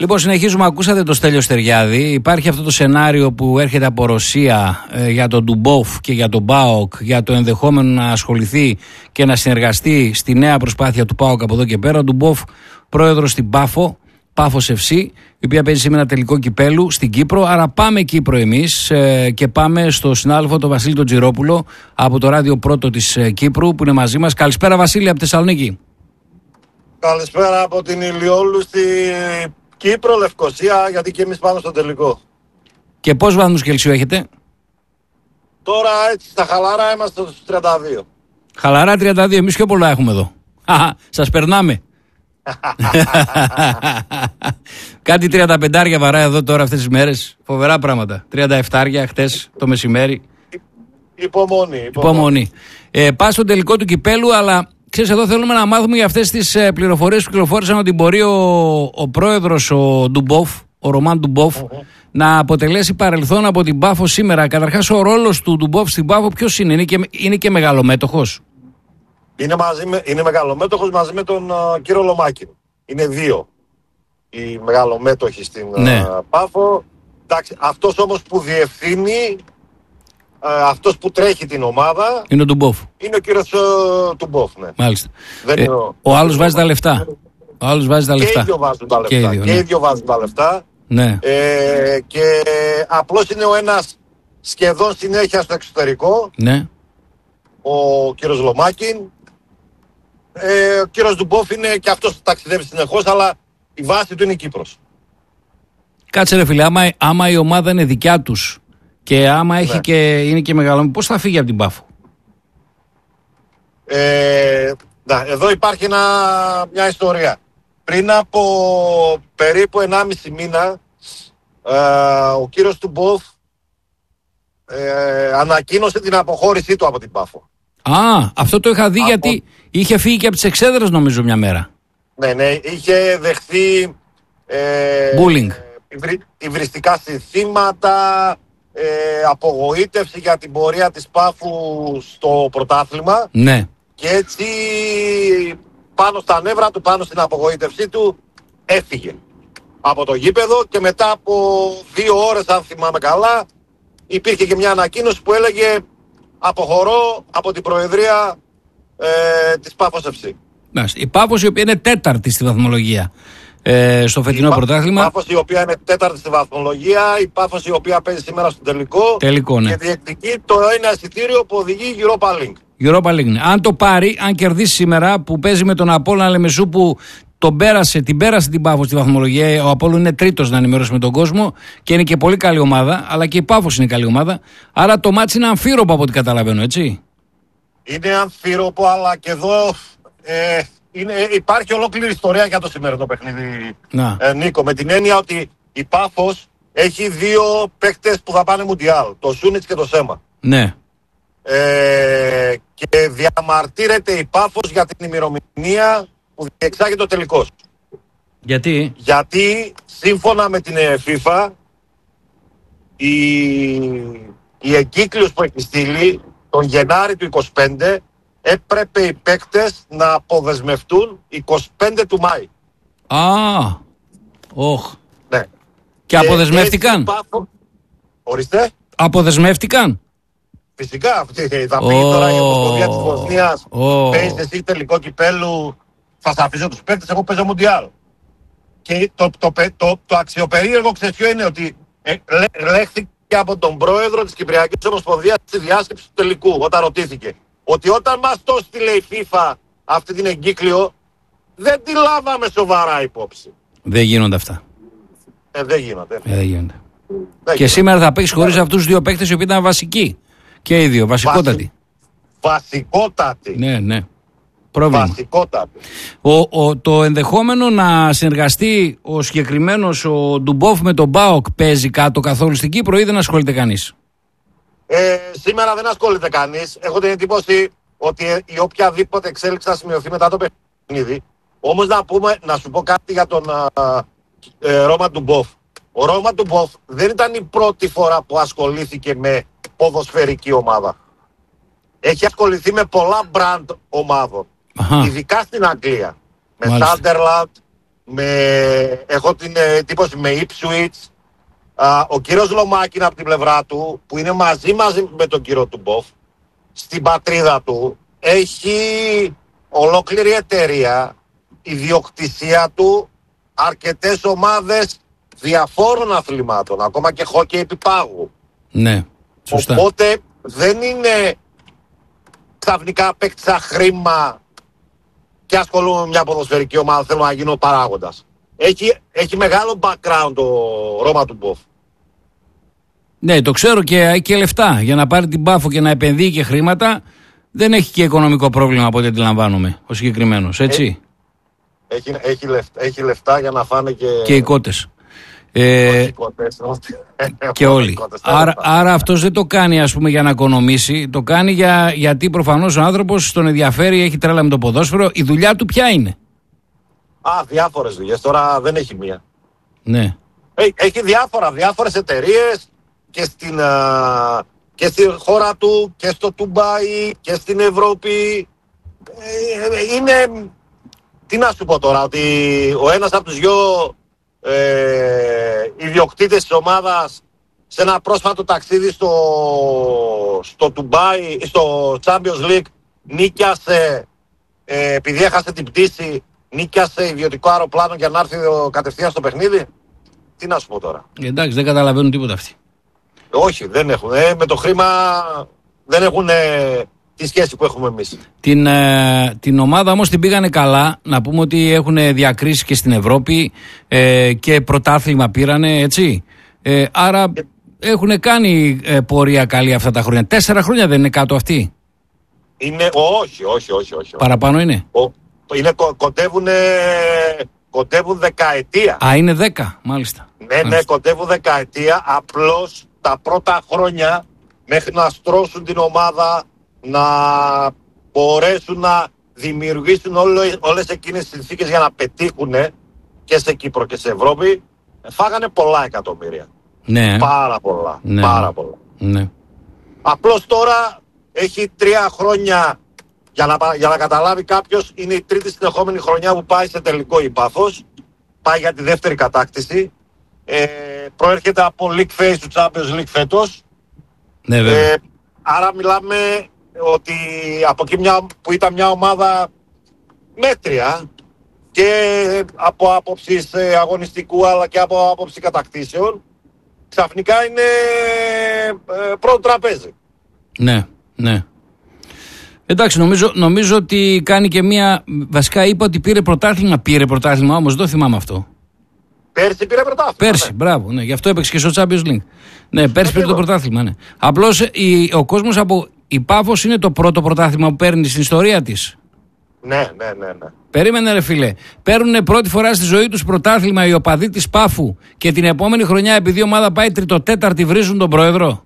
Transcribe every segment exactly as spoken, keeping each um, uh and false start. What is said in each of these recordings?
Λοιπόν, συνεχίζουμε. Ακούσατε το Στέλιο Στεριάδη. Υπάρχει αυτό το σενάριο που έρχεται από Ρωσία ε, για τον Ντουμπόφ και για τον ΠΑΟΚ, για το ενδεχόμενο να ασχοληθεί και να συνεργαστεί στη νέα προσπάθεια του ΠΑΟΚ από εδώ και πέρα. Ο Ντουμπόφ, πρόεδρος στην Πάφο, Πάφος εφ σι, η οποία παίζει σήμερα τελικό κυπέλου στην Κύπρο. Άρα πάμε Κύπρο εμείς ε, και πάμε στο συνάδελφο τον Βασίλη τον Τζιρόπουλο από το ράδιο Πρώτο της ε, Κύπρου που είναι μαζί μας. Καλησπέρα Βασίλη από Θεσσαλονίκη. Καλησπέρα από την Ηλιόλου στη Κύπρο, Λευκοσία, γιατί και εμείς πάμε στο τελικό. Και πόσους βαθμούς Κελσίου έχετε? Τώρα έτσι στα χαλαρά είμαστε στους τριάντα δύο. Χαλαρά τριάντα δύο, εμείς πιο πολλά έχουμε εδώ. Σας περνάμε. Κάτι τριάντα πέντε βαρά εδώ τώρα αυτές τις μέρες. Φοβερά πράγματα. τριάντα επτά χτες το μεσημέρι. Υπομονή. Υπομονή. υπομονή. Ε, Πας στο τελικό του κυπέλου, αλλά ξέρεις, εδώ θέλουμε να μάθουμε για αυτές τις ε, πληροφορίες που κυκλοφόρησαν ότι μπορεί ο, ο πρόεδρος ο Ντουμπόφ, ο Ρωμάν Ντουμπόφ, uh-huh. να αποτελέσει παρελθόν από την Πάφο σήμερα. Καταρχάς, ο ρόλος του Ντουμπόφ στην Πάφο ποιος είναι? Είναι και, είναι και μεγαλομέτωχος. Είναι, μαζί με, είναι μεγαλομέτωχος μαζί με τον uh, κύριο Λομάκη. Είναι δύο οι μεγαλομέτωχοι στην ναι. uh, Πάφο. Εντάξει, αυτός όμως που διευθύνει, uh, αυτός που τρέχει την ομάδα είναι ο Ντουμπόφ. Είναι ο κύριος uh, Ντουμπόφ, ναι. Μάλιστα. Δεν ε, είναι ο ο άλλος βάζει τα λεφτά. Ο άλλος βάζει τα λεφτά. Και οι δύο βάζουν τα λεφτά. Και οι δύο, ναι. και οι δύο βάζουν τα λεφτά. Ναι. Ε, και απλώς είναι ο ένας σχεδόν συνέχεια στο εξωτερικό. Ναι. Ο κύριος Λομάκιν. Ε, ο κύριος Ντουμπόφ είναι και αυτός που ταξιδεύει συνεχώς, αλλά η βάση του είναι η Κύπρος. Κάτσε ρε φίλε, άμα, άμα η ομάδα είναι δικιά τους και άμα έχει ναι. και, είναι και μεγάλο, πώς θα φύγει από την Πάφο? Ε, να, εδώ υπάρχει ένα, μια ιστορία. Πριν από περίπου ενάμιση μήνα, ε, ο κύριος Ντουμπόφ ε, ανακοίνωσε την αποχώρησή του από την Πάφο. Α, αυτό το είχα δει από... γιατί είχε φύγει και από τις εξέδρες νομίζω μια μέρα. Ναι, ναι, είχε δεχθεί ε, bullying, υβρι, υβριστικά συνθήματα, ε, απογοήτευση για την πορεία της Πάφου στο πρωτάθλημα. Ναι. Και έτσι πάνω στα νεύρα του, πάνω στην απογοήτευσή του, έφυγε από το γήπεδο και μετά από δύο ώρες, αν θυμάμαι καλά, υπήρχε και μια ανακοίνωση που έλεγε αποχωρώ από την προεδρία ε, της Πάφος εφ σι. Η Πάφος η οποία είναι τέταρτη στη βαθμολογία ε, στο φετινό η πρωτάθλημα. Η Πάφος η οποία είναι τέταρτη στη βαθμολογία, η Πάφος η οποία παίζει σήμερα στο τελικό, τελικό ναι. και διεκδικεί το ένα εισιτήριο που οδηγεί Europa League. Europa League. Ναι. Αν το πάρει, αν κερδίσει σήμερα που παίζει με τον Απόλλωνα Λεμεσού που τον πέρασε, την πέρασε την Πάφο στη βαθμολογία. Ο Απόλλων είναι τρίτος να ενημερώσουμε τον κόσμο και είναι και πολύ καλή ομάδα, αλλά και η Πάφος είναι καλή ομάδα. Άρα το μάτς είναι αμφίροπο από ό,τι καταλαβαίνω, έτσι. Είναι αμφίροπο, αλλά και εδώ ε, είναι, υπάρχει ολόκληρη ιστορία για το σημερινό παιχνίδι, ε, Νίκο. Με την έννοια ότι η Πάφος έχει δύο παίκτες που θα πάνε Μουντιάλ, το Σούνιτς και το Σέμα. Ναι. Ε, και διαμαρτύρεται η Πάφος για την ημερομηνία που διεξάγεται ο τελικός. Γιατί? Γιατί σύμφωνα με την FIFA η, η εγκύκλειος που έχει στείλει τον Γενάρη του είκοσι πέντε έπρεπε οι παίκτες να αποδεσμευτούν είκοσι πέντε του Μάη. Α, όχ. Ναι. Και, και αποδεσμεύτηκαν. Πάφο... Ορίστε. Αποδεσμεύτηκαν. Φυσικά. Θα πει oh. τώρα η Ομοσπονδία της Βοσνίας oh. παίζει εσύ τελικό κυπέλου, θα σε αφήσω τους παίκτες, εγώ παίζω Μουντιάλ. Και το, το, το, το, το αξιοπερίεργο ξεσιό είναι ότι ε, λέ, λέχθηκε από τον πρόεδρο της Κυπριακής Ομοσπονδίας στη διάσκεψη του τελικού, όταν ρωτήθηκε ότι όταν μας το στείλε η FIFA αυτή την εγκύκλιο, δεν τη λάβαμε σοβαρά υπόψη. Δεν γίνονται αυτά. Ε, δεν γίνονται. Ε, δεν γίνονται. Δεν και γίνονται. Σήμερα θα παίξει χωρίς αυτούς τους δύο παίκτες οι οποίοι ήταν βασικοί. Και οι δύο, βασικότατοι. Βασι... Βασικότατοι. Ναι, ναι. Πρόβλημα. Βασικότατοι. Ο, ο, το ενδεχόμενο να συνεργαστεί ο συγκεκριμένος ο Ντουμπόφ με τον ΠΑΟΚ παίζει κάτω καθόλου στην Κύπρο ή δεν ασχολείται κανείς? Ε, σήμερα δεν ασχολείται κανείς. Έχω την εντύπωση ότι η οποιαδήποτε εξέλιξη θα σημειωθεί μετά το παιχνίδι. Όμως να, πούμε, να σου πω κάτι για τον α, ε, Ρώμα Ντουμπόφ. Ο Ρώμα Ντουμπόφ δεν ήταν η πρώτη φορά που ασχολήθηκε με ποδοσφαιρική ομάδα. Έχει ασχοληθεί με πολλά μπραντ ομάδων. Αχα. Ειδικά στην Αγγλία. Με Σάντερλαντ, με, έχω την εντύπωση με Ipswich. Α, ο κύριος Λομάκιν από την πλευρά του, που είναι μαζί μαζί με τον κύριο Ντουμπόφ, στην πατρίδα του, έχει ολόκληρη εταιρεία, ιδιοκτησία του, αρκετές ομάδες διαφόρων αθλημάτων, ακόμα και χόκκι επί πάγου. Ναι, σωστά. Οπότε δεν είναι ξαφνικά παίκτησα χρήμα και ασχολούμαι με μια ποδοσφαιρική ομάδα, θέλω να γίνω παράγοντας. Έχει, έχει μεγάλο background το Ρώμα του Μπόφ. Ναι, το ξέρω, και, και λεφτά. Για να πάρει την Πάφο και να επενδύει και χρήματα, δεν έχει και οικονομικό πρόβλημα από ό,τι αντιλαμβάνομαι ο συγκεκριμένος, έτσι. Έχει, έχει, έχει, λεφτά, έχει λεφτά για να φάνε και... Και οι κότες. Ε, οι κότες και όλοι. Άρα, άρα αυτός δεν το κάνει, ας πούμε, για να οικονομήσει. Το κάνει για, γιατί προφανώς ο άνθρωπος τον ενδιαφέρει, έχει τρέλα με το ποδόσφαιρο. Η δουλειά του ποια είναι? Α, διάφορες δουλειές. Τώρα δεν έχει μία. Ναι. Έχει διάφορα, διάφορες εταιρείες και στην, α, και στη χώρα του και στο Τουμπάι και στην Ευρώπη. Ε, είναι... Τι να σου πω τώρα, ότι ο ένας από τους δυο ε, ιδιοκτήτες της ομάδας σε ένα πρόσφατο ταξίδι στο, στο Τουμπάι, στο Champions League, νίκιασε, ε, επειδή έχασε την πτήση, νίκιασε ιδιωτικό αεροπλάνο για να έρθει κατευθείαν στο παιχνίδι. Τι να σου πω τώρα. Εντάξει, δεν καταλαβαίνουν τίποτα αυτοί. Όχι, δεν έχουν. Ε, με το χρήμα δεν έχουν ε, τη σχέση που έχουμε εμείς. Την, ε, την ομάδα όμως την πήγανε καλά. Να πούμε ότι έχουν διακρίσει και στην Ευρώπη ε, και πρωτάθλημα πήρανε, έτσι. Ε, άρα ε, έχουν κάνει ε, πορεία καλή αυτά τα χρόνια. Τέσσερα χρόνια δεν είναι κάτω αυτοί? Είναι, όχι, όχι, όχι, όχι. Παραπάνω είναι? Ο, είναι κο, κοντεύουν, κοντεύουν δεκαετία. Α, είναι δέκα, μάλιστα. Ναι, μάλιστα. ναι, κοντεύουν δεκαετία. Απλώς τα πρώτα χρόνια, μέχρι να στρώσουν την ομάδα, να μπορέσουν να δημιουργήσουν όλες, όλες εκείνες τις συνθήκες για να πετύχουν και σε Κύπρο και σε Ευρώπη, φάγανε πολλά εκατομμύρια. Ναι. Πάρα πολλά. Ναι. Πάρα πολλά. Ναι. Απλώς τώρα έχει τρία χρόνια, για να, για να καταλάβει κάποιος, είναι η τρίτη συνεχόμενη χρονιά που πάει σε τελικό η Πάφος. Πάει για τη δεύτερη κατάκτηση. Ε, προέρχεται από League Phase του Champions League φέτος. Ναι, βέβαια. Ε, άρα μιλάμε ότι από εκεί μια, που ήταν μια ομάδα μέτρια και από άποψη αγωνιστικού αλλά και από άποψη κατακτήσεων, ξαφνικά είναι ε, πρώτο τραπέζι. Ναι, ναι. Εντάξει, νομίζω, νομίζω ότι κάνει και μία. Βασικά είπα ότι πήρε πρωτάθλημα. Πήρε πρωτάθλημα όμως, δεν το θυμάμαι αυτό. Πέρσι πήρε πρωτάθλημα. Πέρσι, ναι. Μπράβο. Ναι, γι' αυτό έπαιξε και στο Champions League. Ναι, πέρσι πήρε το πρωτάθλημα. Ναι. Απλώς ο κόσμος από. Η Πάφος είναι το πρώτο πρωτάθλημα που παίρνει στην ιστορία της. Ναι, ναι, ναι, ναι. Περίμενε, ρε φίλε. Παίρνουν πρώτη φορά στη ζωή τους πρωτάθλημα οι οπαδοί της Πάφου και την επόμενη χρονιά, επειδή η ομάδα πάει τριτοτέταρτη, βρίζουν τον πρόεδρο.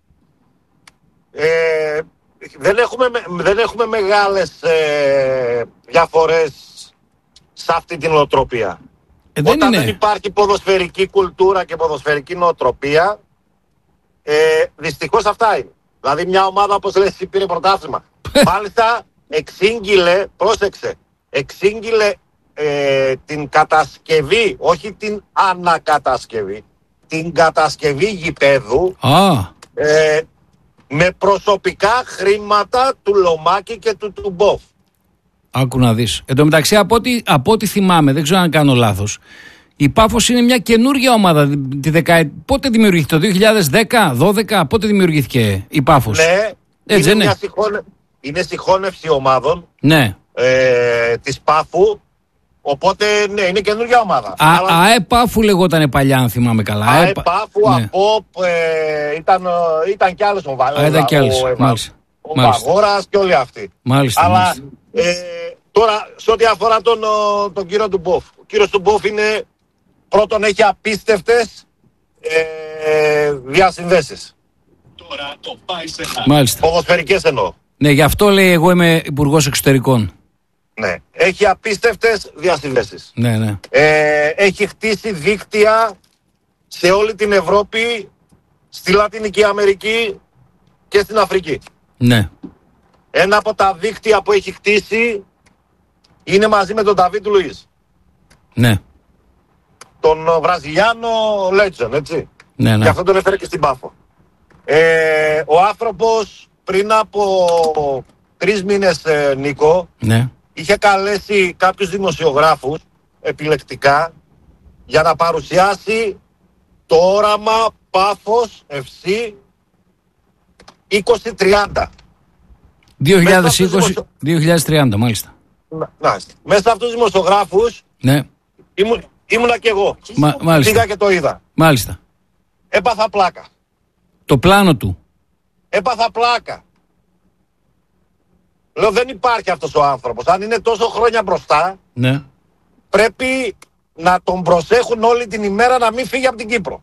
Ε, δεν, έχουμε, δεν έχουμε μεγάλες ε, διαφορές σε αυτή την νοοτροπία. Ε, δεν Όταν είναι. δεν υπάρχει ποδοσφαιρική κουλτούρα και ποδοσφαιρική νοοτροπία, ε, δυστυχώς αυτά είναι. Δηλαδή μια ομάδα, όπως λες, πήρε πρωτάθλημα. Μάλιστα εξήγηλε, πρόσεξε, εξήγηλε ε, την κατασκευή, όχι την ανακατασκευή, την κατασκευή γηπέδου Α. ε, με προσωπικά χρήματα του Λομάκη και του Τουμπόφ. Άκου να δεις. Εν τω μεταξύ, από ό,τι, από ό,τι θυμάμαι, δεν ξέρω αν κάνω λάθος, η Πάφος είναι μια καινούργια ομάδα. Τη δεκα... Πότε δημιουργήθηκε, το δύο χιλιάδες δέκα, δώδεκα, πότε δημιουργήθηκε η Πάφος? Ναι, έτσι είναι, είναι. μια συγχώνε... είναι συγχώνευση ομάδων Ναι. ε, της Πάφου. Οπότε ναι, είναι καινούργια ομάδα. Α, Αλλά... ΑΕ Πάφου λεγόταν παλιά, αν θυμάμαι καλά. ΑΕ Πάφου, ναι. ΑΠΟΠ, ε, ήταν, ήταν κι άλλος ο, Βα... Α, ήταν κι άλλος. ο, μάλιστα. ο Βαγόρας και όλοι αυτοί. Μάλιστα. Αλλά μάλιστα. Ε, τώρα, σε ό,τι αφορά τον, τον κύριο Ντουμπόφ, ο κύριος Ντουμπόφ είναι, πρώτον, έχει απίστευτες ε, διασυνδέσεις. Τώρα το πάει σε Μάλιστα. Ποδοσφαιρικές εννοώ. Ναι, γι' αυτό λέει εγώ είμαι υπουργός εξωτερικών. Ναι, έχει απίστευτες διασυνδέσεις. Ναι, ναι. Ε, έχει χτίσει δίκτυα σε όλη την Ευρώπη, στη Λατινική Αμερική και στην Αφρική. Ναι. Ένα από τα δίκτυα που έχει χτίσει είναι μαζί με τον Νταβίτ Λουίς. Ναι. Βραζιλιάνο Legend, έτσι. Ναι, ναι. Και αυτό τον έφερε και στην Πάφο. Ε, ο άνθρωπος πριν από τρεις μήνες, ε, Νίκο, ναι. είχε καλέσει κάποιους δημοσιογράφους επιλεκτικά για να παρουσιάσει το όραμα Πάφος εφ σι είκοσι τριάντα. δύο χιλιάδες είκοσι με δύο χιλιάδες τριάντα, μάλιστα. Να, να, μέσα σε αυτούς τους δημοσιογράφους, ναι. ήμουν, ήμουνα κι εγώ. Μα, μάλιστα. Πήγα και το είδα. Μάλιστα. Έπαθα πλάκα. Το πλάνο του. Έπαθα πλάκα. Λέω, δεν υπάρχει αυτός ο άνθρωπος. Αν είναι τόσο χρόνια μπροστά, ναι. πρέπει να τον προσέχουν όλη την ημέρα να μην φύγει από την Κύπρο.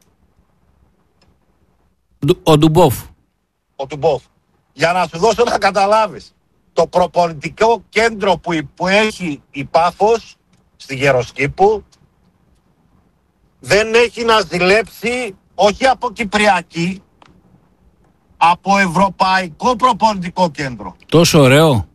Ο Ντουμπόφ. Ο Ντουμπόφ. Για να σου δώσω να καταλάβεις, το προπονητικό κέντρο που, που έχει η Πάφος στη Γεροσκήπου δεν έχει να ζηλέψει όχι από κυπριακή, από ευρωπαϊκό προπονητικό κέντρο. Τόσο ωραίο.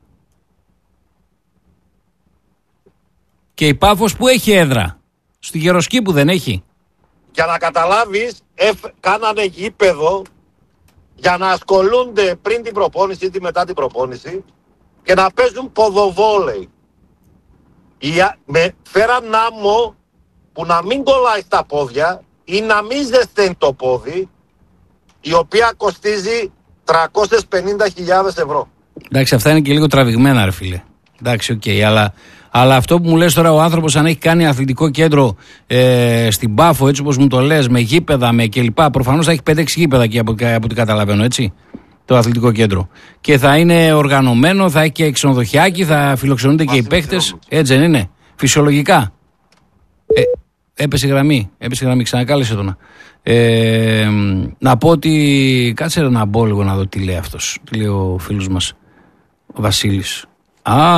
Και η Πάφος που έχει έδρα. Στη Γεροσκήπου δεν έχει. Για να καταλάβεις, εφ, κάνανε γήπεδο για να ασχολούνται πριν την προπόνηση ή μετά την προπόνηση και να παίζουν ποδοβόλεϊ. Με, φέραν άμμο που να μην κολλάει στα πόδια ή να μην ζεσταίνει το πόδι, η οποία κοστίζει τριακόσιες πενήντα χιλιάδες ευρώ. Εντάξει, αυτά είναι και λίγο τραβηγμένα, ρε φίλε. Εντάξει, οκ, okay, αλλά, αλλά αυτό που μου λες τώρα, ο άνθρωπος αν έχει κάνει αθλητικό κέντρο ε, στην Πάφο, έτσι όπως μου το λες, με γήπεδα, με κλπ. Προφανώς θα έχει πέντε έξι γήπεδα εκεί από, από ό,τι καταλαβαίνω, έτσι. Το αθλητικό κέντρο. Και θα είναι οργανωμένο, θα έχει και ξενοδοχιάκι, θα φιλοξενούνται και οι παίχτες. Έτσι δεν είναι. Φυσιολογικά. Ε, έπεσε γραμμή, έπεσε γραμμή, ξανακάλεσε τον. Ε, να πω ότι κάτσε να μπω λίγο να δω τι λέει αυτός. Τι λέει ο φίλος μας ο Βασίλης. Α,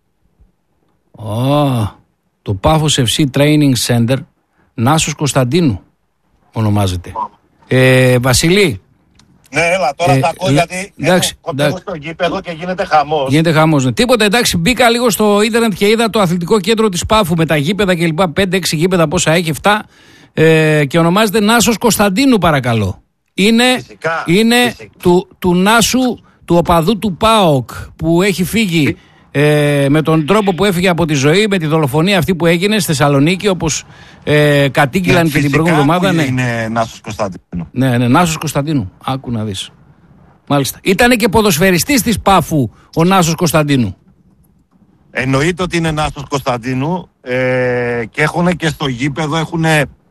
α το Πάφος εφ σι Training Center Νάσος Κωνσταντίνου ονομάζεται. ε, Βασίλη. Ναι, έλα, τώρα ε, θα ακούω ε, γιατί εντάξει, έχω στο γήπεδο και γίνεται χαμός. Γίνεται χαμός, ναι. Τίποτα, εντάξει, μπήκα λίγο στο ίντερνετ και είδα το αθλητικό κέντρο της Πάφου με τα γήπεδα και λοιπά, πέντε έξι γήπεδα πόσα έχει, εφτά, ε, και ονομάζεται Νάσος Κωνσταντίνου, παρακαλώ. Είναι, φυσικά, είναι φυσικά. Του, του Νάσου, του οπαδού του ΠΑΟΚ που έχει φύγει ε, με τον τρόπο που έφυγε από τη ζωή, με τη δολοφονία αυτή που έγινε στη Θεσσαλονίκη, όπως ε, κατήγγειλαν ναι, και την προηγούμενη εβδομάδα. Ναι, είναι Νάσος Κωνσταντίνου. Ναι, ναι, Νάσος Κωνσταντίνου. Άκου να δεις. Μάλιστα. Ήτανε και ποδοσφαιριστής της Πάφου ο Νάσος Κωνσταντίνου. Εννοείται ότι είναι Νάσος Κωνσταντίνου ε, και έχουν και στο γήπεδο έχουν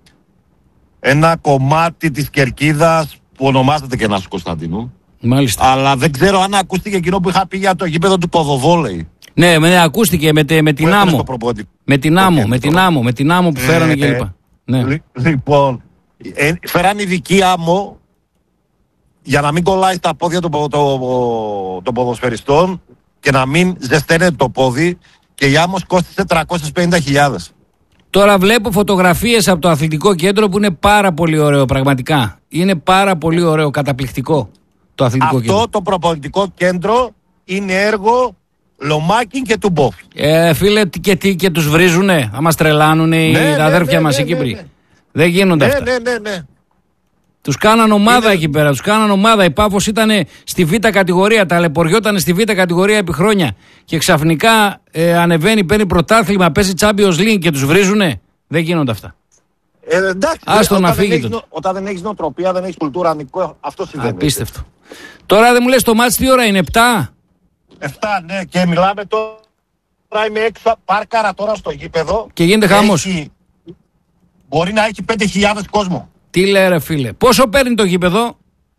ένα κομμάτι της κερκίδας που ονομάζεται και Νάσος Κωνσταντίνου. Μάλιστα. Αλλά δεν ξέρω αν ακούστηκε εκείνο που είχα πει για το γήπεδο του ποδοβόλεϊ. Ναι, με, ακούστηκε με, με την άμμο. Με την άμμο, με την άμμο, με την άμμο που φέρανε ε, κλπ. Ε, ναι. Λοιπόν, ε, φέρανε ειδική άμμο για να μην κολλάει στα πόδια των το, το, το ποδοσφαιριστών και να μην ζεσταίνεται το πόδι, και η άμμος κόστισε τριακόσιες πενήντα χιλιάδες. Τώρα βλέπω φωτογραφίες από το αθλητικό κέντρο που είναι πάρα πολύ ωραίο, πραγματικά. Είναι πάρα πολύ ωραίο, καταπληκτικό το αθλητικό Αυτό κέντρο. Το προπονητικό κέντρο είναι έργο Λομάκιν και του Μπόφ. Ε, φίλε, και, και, και τους βρίζουνε, θα μας τρελάνουνε ναι, οι ναι, αδέρφια ναι, μας ναι, οι Κύπροι. Ναι, ναι. Δεν γίνονται ναι, αυτά. Ναι, ναι, ναι. Τους κάναν ομάδα είναι... εκεί πέρα, τους κάναν ομάδα. Η Πάφος ήταν στη Β' κατηγορία, ταλαιπωριόταν στη Β' κατηγορία επί χρόνια. Και ξαφνικά ε, ανεβαίνει, παίρνει πρωτάθλημα, παίζει Champions League και τους βρίζουνε. Δεν γίνονται αυτά. Ε, εντάξει, Άστο να φύγει. Έχεις, όταν δεν έχεις νοοτροπία, δεν έχεις κουλτούρα, Νικό, αυτό συμβαίνει. Απίστευτο. Τώρα δεν μου λες το μάτς τι ώρα είναι, επτά. επτά, ναι, και μιλάμε τώρα, είμαι έξω, πάρκαρα τώρα στο γήπεδο. Και γίνεται χαμός. Έχει, μπορεί να έχει πέντε χιλιάδες κόσμο. Τι λέει ρε φίλε, πόσο παίρνει το γήπεδο?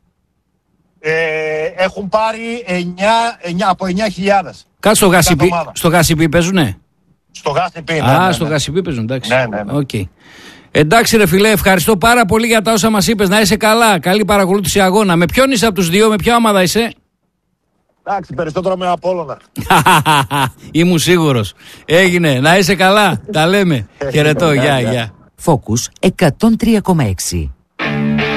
Ε, έχουν πάρει εννιά, εννιά, από εννιά χιλιάδες. Κάτσε στο Γασιπί, στο Γασιπί παίζουνε. Στο Γασιπί, ναι. Α, ναι, ναι, στο ναι. Γασιπί παίζουν, εντάξει. Ναι, ναι, ναι. Okay. Εντάξει ρε φίλε, ευχαριστώ πάρα πολύ για τα όσα μας είπες. Να είσαι καλά, καλή παρακολούθηση αγώνα. Με ποιον είσαι από τους δύο, με ποια ομάδα είσαι? Εντάξει, περισσότερο με Απόλλωνα. Ήμουν σίγουρος. Έγινε, να είσαι καλά, τα λέμε. Χαιρετώ, γεια, γεια. Focus εκατόν τρία κόμμα έξι.